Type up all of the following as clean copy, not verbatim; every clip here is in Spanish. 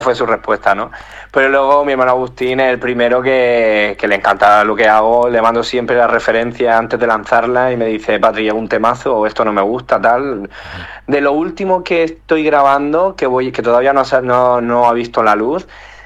fue su respuesta, ¿no? Pero luego mi hermano Agustín es el primero que le encanta lo que hago, le mando siempre las referencias antes de lanzarla y me dice, Patri, es un temazo o esto no me gusta, tal. De lo último que estoy grabando, que todavía no ha visto la luz,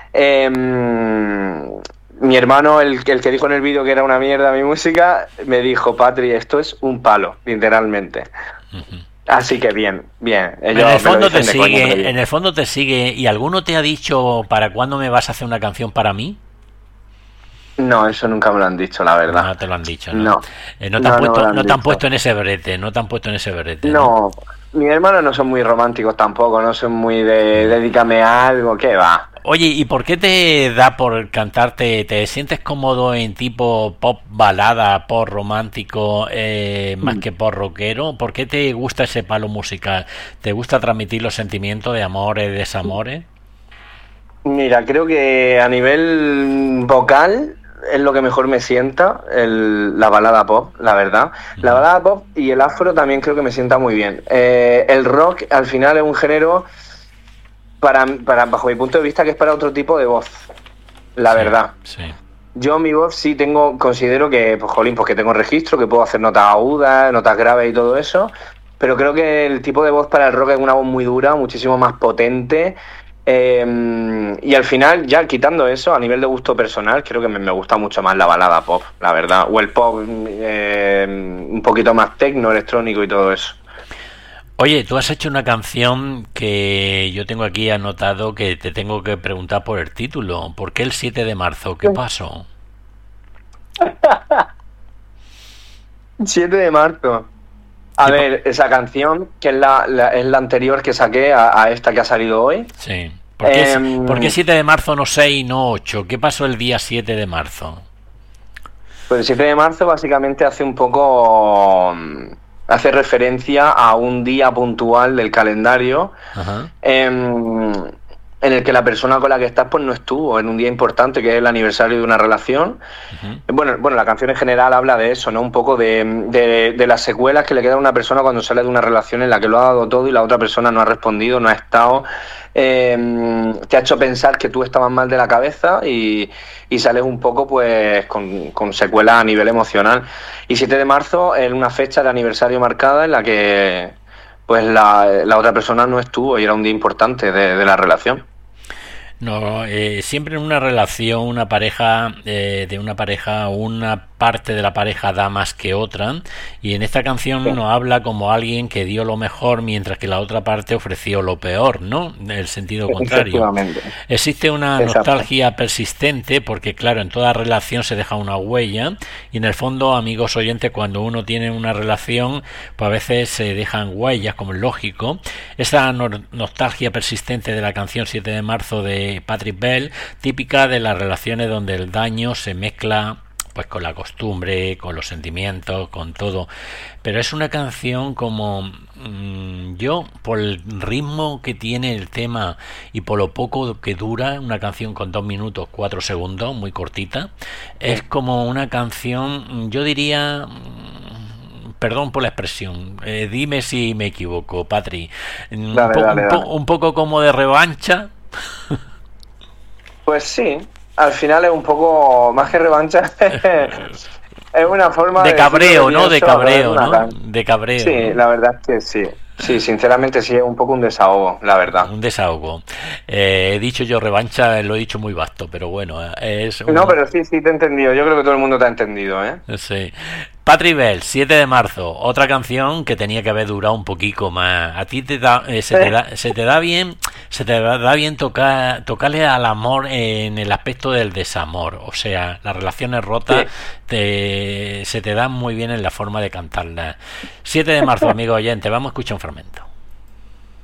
mi hermano, el que dijo en el vídeo que era una mierda mi música, me dijo, Patri, esto es un palo, literalmente. Así que bien. En el fondo te sigue. ¿Y alguno te ha dicho para cuándo me vas a hacer una canción para mí? No, eso nunca me lo han dicho, la verdad. No te lo han dicho, ¿no? No te han puesto en ese brete, No, mis hermanos no son muy románticos tampoco, no son muy de dedícame a algo, ¿qué va? Oye, ¿y por qué te da por cantarte? ¿Te sientes cómodo en tipo pop balada, pop romántico, más que pop rockero? ¿Por qué te gusta ese palo musical? ¿Te gusta transmitir los sentimientos de amores, desamores? Mira, creo que a nivel vocal es lo que mejor me sienta, la balada pop, la verdad. La balada pop y el afro también creo que me sienta muy bien. El rock al final es un género... bajo mi punto de vista, que es para otro tipo de voz, la verdad. Sí. Yo mi voz sí considero que, pues que tengo registro, que puedo hacer notas agudas, notas graves y todo eso, pero creo que el tipo de voz para el rock es una voz muy dura, muchísimo más potente, y al final, ya quitando eso, a nivel de gusto personal, creo que me gusta mucho más la balada pop, la verdad, o el pop un poquito más tecno, electrónico y todo eso. Oye, tú has hecho una canción que yo tengo aquí anotado que te tengo que preguntar por el título. ¿Por qué el 7 de marzo? ¿Qué pasó? 7 de marzo. A ver, esa canción, que es la anterior que saqué a esta que ha salido hoy. Sí. ¿Por qué 7 de marzo no 6, no 8? ¿Qué pasó el día 7 de marzo? Pues el 7 de marzo básicamente hace referencia a un día puntual del calendario en el que la persona con la que estás pues no estuvo en un día importante, que es el aniversario de una relación. Bueno, la canción en general habla de eso, ¿no? Un poco de las secuelas que le quedan a una persona cuando sale de una relación en la que lo ha dado todo y la otra persona no ha respondido, no ha estado, te ha hecho pensar que tú estabas mal de la cabeza y sales un poco pues con secuelas a nivel emocional. Y 7 de marzo es una fecha de aniversario marcada en la que pues la otra persona no estuvo y era un día importante de la relación. No, siempre en una relación, una pareja, una parte de la pareja da más que otra, y en esta canción nos habla como alguien que dio lo mejor mientras que la otra parte ofreció lo peor, ¿no? En el sentido contrario. Existe una nostalgia persistente porque, claro, en toda relación se deja una huella, y en el fondo, amigos oyentes, cuando uno tiene una relación, pues a veces se dejan huellas, como es lógico. Esa nostalgia persistente de la canción 7 de marzo de Patrick Bell, típica de las relaciones donde el daño se mezcla pues con la costumbre, con los sentimientos, con todo, pero es una canción como yo, por el ritmo que tiene el tema y por lo poco que dura, una canción con 2 minutos 4 segundos, muy cortita, es como una canción, yo diría, perdón por la expresión, dime si me equivoco, Patri, un poco como de revancha. Pues sí, al final es un poco más que revancha. Es una forma de cabreo, ¿no? De cabreo, ¿no? De cabreo. Sí, ¿no? La verdad es que sí. Sí, sinceramente sí, es un poco un desahogo, la verdad. Un desahogo. He dicho yo revancha, lo he dicho muy vasto, pero bueno, es... No, pero sí, te he entendido. Yo creo que todo el mundo te ha entendido, ¿eh? Sí. Patrick Bell, 7 de marzo, otra canción que tenía que haber durado un poquito más. ¿A ti se te da bien tocarle al amor en el aspecto del desamor? O sea, las relaciones rotas se te dan muy bien en la forma de cantarlas. 7 de marzo, amigo oyente, vamos a escuchar un fragmento.